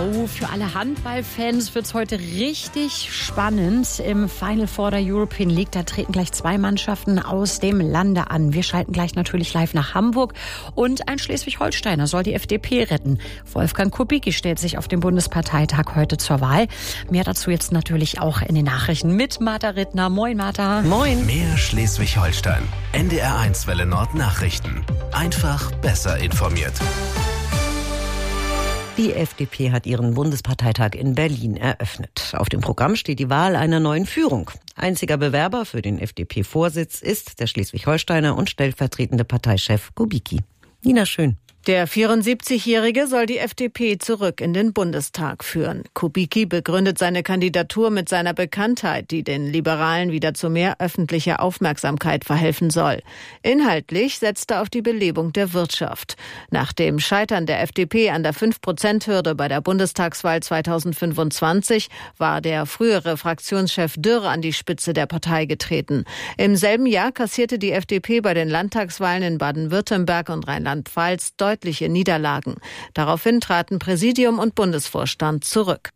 Oh, für alle Handballfans wird es heute richtig spannend. Im Final Four der European League, da treten gleich 2 Mannschaften aus dem Lande an. Wir schalten gleich natürlich live nach Hamburg. Und ein Schleswig-Holsteiner soll die FDP retten. Wolfgang Kubicki stellt sich auf dem Bundesparteitag heute zur Wahl. Mehr dazu jetzt natürlich auch in den Nachrichten mit Martha Rittner. Moin, Martha. Moin. Mehr Schleswig-Holstein. NDR1 Welle Nord Nachrichten. Einfach besser informiert. Die FDP hat ihren Bundesparteitag in Berlin eröffnet. Auf dem Programm steht die Wahl einer neuen Führung. Einziger Bewerber für den FDP-Vorsitz ist der Schleswig-Holsteiner und stellvertretende Parteichef Kubicki. Nina Schön. Der 74-Jährige soll die FDP zurück in den Bundestag führen. Kubicki begründet seine Kandidatur mit seiner Bekanntheit, die den Liberalen wieder zu mehr öffentlicher Aufmerksamkeit verhelfen soll. Inhaltlich setzt er auf die Belebung der Wirtschaft. Nach dem Scheitern der FDP an der 5%-Hürde bei der Bundestagswahl 2025 war der frühere Fraktionschef Dürr an die Spitze der Partei getreten. Im selben Jahr kassierte die FDP bei den Landtagswahlen in Baden-Württemberg und Rheinland-Pfalz deutliche Niederlagen. Daraufhin traten Präsidium und Bundesvorstand zurück.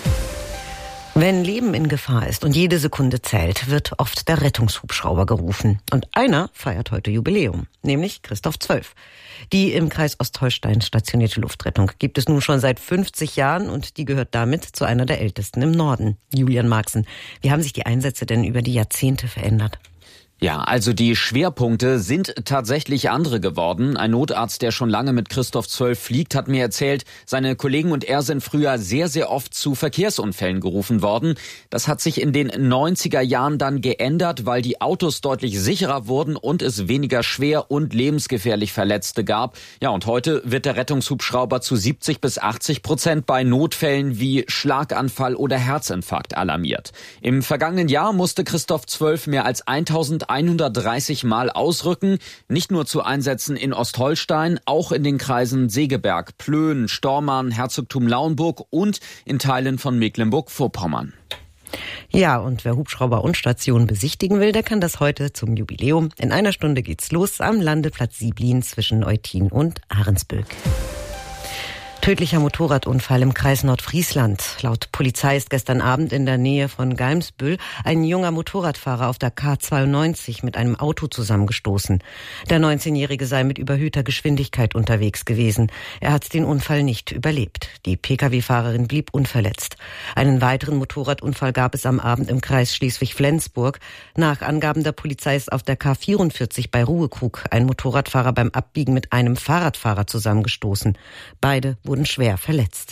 Wenn Leben in Gefahr ist und jede Sekunde zählt, wird oft der Rettungshubschrauber gerufen. Und einer feiert heute Jubiläum, nämlich Christoph 12. Die im Kreis Ostholstein stationierte Luftrettung gibt es nun schon seit 50 Jahren und die gehört damit zu einer der ältesten im Norden. Julian Marxen, wie haben sich die Einsätze denn über die Jahrzehnte verändert? Ja, also die Schwerpunkte sind tatsächlich andere geworden. Ein Notarzt, der schon lange mit Christoph 12 fliegt, hat mir erzählt, seine Kollegen und er sind früher sehr, sehr oft zu Verkehrsunfällen gerufen worden. Das hat sich in den 90er Jahren dann geändert, weil die Autos deutlich sicherer wurden und es weniger schwer und lebensgefährlich Verletzte gab. Ja, und heute wird der Rettungshubschrauber zu 70-80% bei Notfällen wie Schlaganfall oder Herzinfarkt alarmiert. Im vergangenen Jahr musste Christoph 12 mehr als 1130 Mal ausrücken, nicht nur zu Einsätzen in Ostholstein, auch in den Kreisen Segeberg, Plön, Stormarn, Herzogtum Lauenburg und in Teilen von Mecklenburg-Vorpommern. Ja, und wer Hubschrauber und Station besichtigen will, der kann das heute zum Jubiläum. In einer Stunde geht's los am Landeplatz Sieblin zwischen Eutin und Ahrensböck. Tödlicher Motorradunfall im Kreis Nordfriesland. Laut Polizei ist gestern Abend in der Nähe von Galmsbüll ein junger Motorradfahrer auf der K92 mit einem Auto zusammengestoßen. Der 19-Jährige sei mit überhöhter Geschwindigkeit unterwegs gewesen. Er hat den Unfall nicht überlebt. Die Pkw-Fahrerin blieb unverletzt. Einen weiteren Motorradunfall gab es am Abend im Kreis Schleswig-Flensburg. Nach Angaben der Polizei ist auf der K44 bei Ruhekrug ein Motorradfahrer beim Abbiegen mit einem Fahrradfahrer zusammengestoßen. Beide wurden schwer verletzt.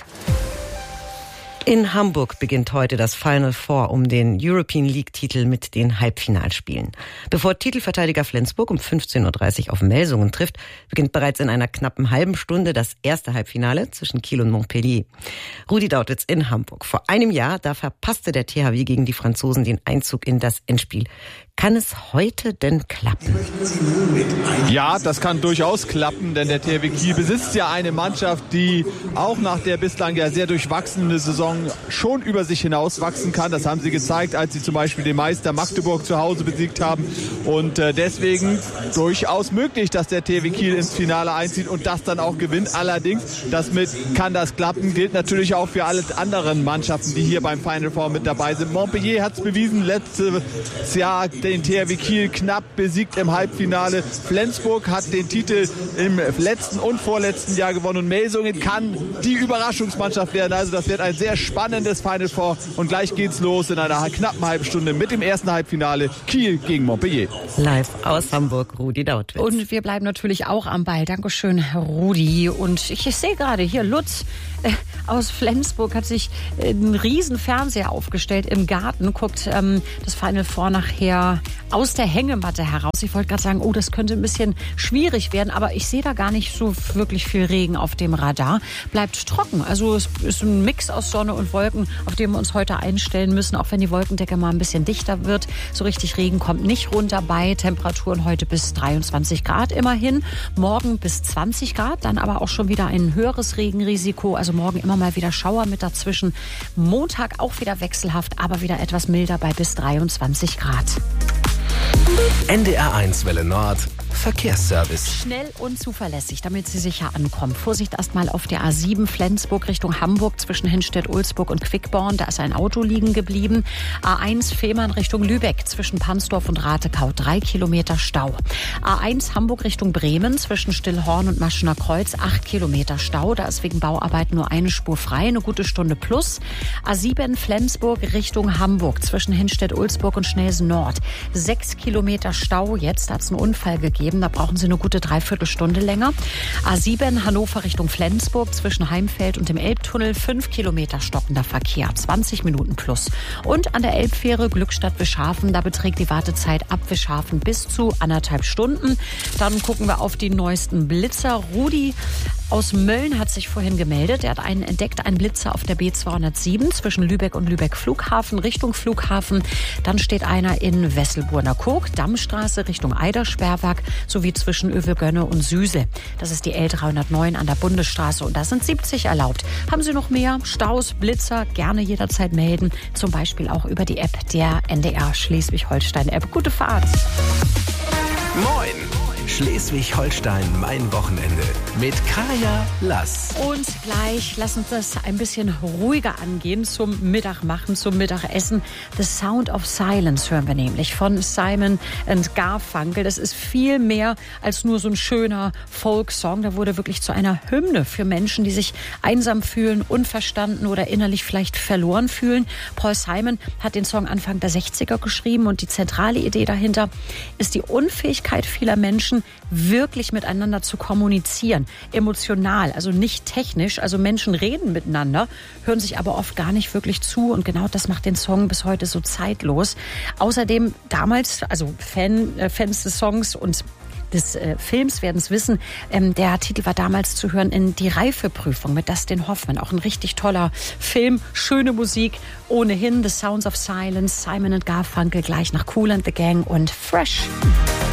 In Hamburg beginnt heute das Final Four um den European League-Titel mit den Halbfinalspielen. Bevor Titelverteidiger Flensburg um 15.30 Uhr auf Melsungen trifft, beginnt bereits in einer knappen halben Stunde das erste Halbfinale zwischen Kiel und Montpellier. Rudi Dautwitz in Hamburg. Vor einem Jahr, da verpasste der THW gegen die Franzosen den Einzug in das Endspiel. Kann es heute denn klappen? Ja, das kann durchaus klappen, denn der THW Kiel besitzt ja eine Mannschaft, die auch nach der bislang ja sehr durchwachsenen Saison schon über sich hinaus wachsen kann. Das haben sie gezeigt, als sie zum Beispiel den Meister Magdeburg zu Hause besiegt haben. Und deswegen durchaus möglich, dass der THW Kiel ins Finale einzieht und das dann auch gewinnt. Allerdings, kann das klappen, gilt natürlich auch für alle anderen Mannschaften, die hier beim Final Four mit dabei sind. Montpellier hat es bewiesen, letztes Jahr den THW Kiel knapp besiegt im Halbfinale. Flensburg hat den Titel im letzten und vorletzten Jahr gewonnen und Melsungen kann die Überraschungsmannschaft werden. Also das wird ein sehr spannendes Final Four und gleich geht's los in einer knappen halben Stunde mit dem ersten Halbfinale Kiel gegen Montpellier. Live aus Hamburg, Rudi Dautwitz. Und wir bleiben natürlich auch am Ball. Dankeschön, Herr Rudi. Und ich sehe gerade hier, Lutz aus Flensburg hat sich einen riesen Fernseher aufgestellt im Garten, guckt das Final Four nachher aus der Hängematte heraus. Ich wollte gerade sagen, das könnte ein bisschen schwierig werden, aber ich sehe da gar nicht so wirklich viel Regen auf dem Radar. Bleibt trocken, also es ist ein Mix aus Sonne und Wolken, auf den wir uns heute einstellen müssen, auch wenn die Wolkendecke mal ein bisschen dichter wird. So richtig Regen kommt nicht runter bei Temperaturen heute bis 23 Grad immerhin. Morgen bis 20 Grad, dann aber auch schon wieder ein höheres Regenrisiko. Also morgen immer mal wieder Schauer mit dazwischen. Montag auch wieder wechselhaft, aber wieder etwas milder bei bis 23 Grad. NDR1 Welle Nord Verkehrsservice. Schnell und zuverlässig, damit Sie sicher ankommen. Vorsicht erstmal auf der A7 Flensburg Richtung Hamburg zwischen Hinstedt-Ulzburg und Quickborn. Da ist ein Auto liegen geblieben. A1 Fehmarn Richtung Lübeck zwischen Pansdorf und Ratekau 3 Kilometer Stau. A1 Hamburg Richtung Bremen zwischen Stillhorn und Maschener Kreuz 8 Kilometer Stau. Da ist wegen Bauarbeiten nur eine Spur frei, eine gute Stunde plus. A7 Flensburg Richtung Hamburg zwischen Hinstedt-Ulzburg und Schnelsen Nord 6 Kilometer Stau. Jetzt hat es einen Unfall gegeben. Da brauchen Sie eine gute Dreiviertelstunde länger. A7 Hannover Richtung Flensburg zwischen Heimfeld und dem Elbtunnel 5 Kilometer stockender Verkehr, 20 Minuten plus. Und an der Elbfähre Glückstadt-Wischhafen, da beträgt die Wartezeit ab Wischhafen bis zu 1,5 Stunden. Dann gucken wir auf die neuesten Blitzer. Rudi aus Mölln hat sich vorhin gemeldet. Er hat einen entdeckt, einen Blitzer auf der B207 zwischen Lübeck und Lübeck Flughafen, Richtung Flughafen. Dann steht einer in Wesselburner-Koog, Dammstraße Richtung Eidersperrwerk sowie zwischen Övelgönne und Süse. Das ist die L309 an der Bundesstraße und da sind 70 erlaubt. Haben Sie noch mehr Staus, Blitzer, gerne jederzeit melden. Zum Beispiel auch über die App der NDR Schleswig-Holstein-App. Gute Fahrt! Moin! Schleswig-Holstein, mein Wochenende mit Kaya Lass. Und gleich lass uns das ein bisschen ruhiger angehen zum Mittagmachen, zum Mittagessen. The Sound of Silence hören wir nämlich von Simon & Garfunkel. Das ist viel mehr als nur so ein schöner Folk-Song. Da wurde wirklich zu einer Hymne für Menschen, die sich einsam fühlen, unverstanden oder innerlich vielleicht verloren fühlen. Paul Simon hat den Song Anfang der 60er geschrieben und die zentrale Idee dahinter ist die Unfähigkeit vieler Menschen, wirklich miteinander zu kommunizieren. Emotional, also nicht technisch. Also Menschen reden miteinander, hören sich aber oft gar nicht wirklich zu. Und genau das macht den Song bis heute so zeitlos. Außerdem damals, also Fans des Songs und des Films werden es wissen, der Titel war damals zu hören in Die Reifeprüfung mit Dustin Hoffman. Auch ein richtig toller Film, schöne Musik. Ohnehin The Sounds of Silence, Simon & Garfunkel, gleich nach Kool and the Gang und Fresh.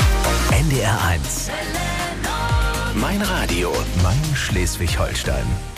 NDR 1. Mein Radio, mein Schleswig-Holstein.